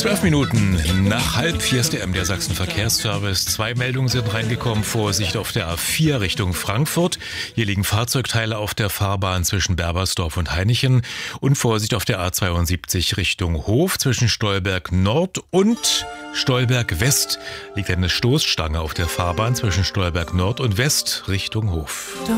12 Minuten nach halb. Hier ist der MDR Sachsen Verkehrsservice. 2 Meldungen sind reingekommen. Vorsicht auf der A4 Richtung Frankfurt. Hier liegen Fahrzeugteile auf der Fahrbahn zwischen Berbersdorf und Hainichen. Und Vorsicht auf der A72 Richtung Hof. Zwischen Stolberg Nord und Stolberg West liegt eine Stoßstange auf der Fahrbahn zwischen Stolberg Nord und West Richtung Hof.